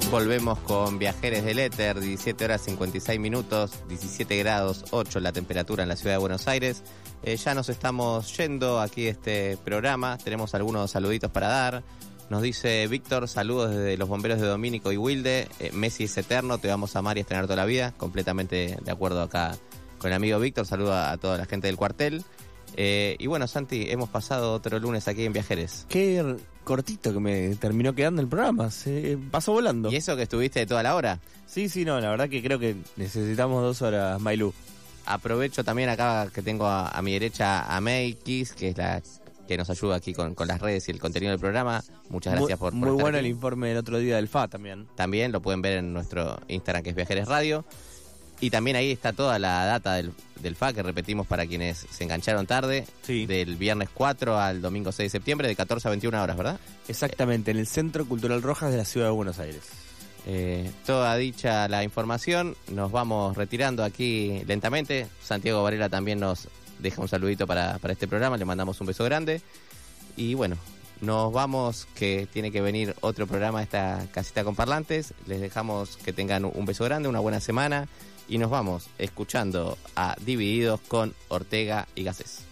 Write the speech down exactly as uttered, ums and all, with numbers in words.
Volvemos con Viajeres del Éter, diecisiete horas cincuenta y seis minutos, diecisiete grados ocho la temperatura en la ciudad de Buenos Aires. Eh, ya nos estamos yendo aquí de este programa, tenemos algunos saluditos para dar. Nos dice Víctor, saludos desde los bomberos de Domínico y Wilde. Eh, Messi es eterno, te vamos a amar y estrenar toda la vida. Completamente de acuerdo acá con el amigo Víctor, saludo a, a toda la gente del cuartel. Eh, y bueno, Santi, hemos pasado otro lunes aquí en Viajeres. Qué cortito que me terminó quedando el programa, se pasó volando. ¿Y eso que estuviste toda la hora? Sí, sí, no, la verdad que creo que necesitamos dos horas, Mailú. Aprovecho también acá que tengo a, a mi derecha a Meikis, que es la que nos ayuda aquí con, con las redes y el contenido del programa. Muchas gracias por, por Muy estar bueno aquí. El informe del otro día del F A también. También lo pueden ver en nuestro Instagram, que es Viajeres Radio. Y también ahí está toda la data del, del F A, que repetimos para quienes se engancharon tarde. Sí. Del viernes cuatro al domingo seis de septiembre, de catorce a veintiuna horas, ¿verdad? Exactamente, en el Centro Cultural Rojas de la Ciudad de Buenos Aires. Eh, toda dicha la información, nos vamos retirando aquí lentamente. Santiago Varela también nos deja un saludito para, para este programa, le mandamos un beso grande. Y bueno, nos vamos, que tiene que venir otro programa, esta casita con parlantes. Les dejamos que tengan un beso grande, una buena semana. Y nos vamos escuchando a Divididos con Ortega y Gasset.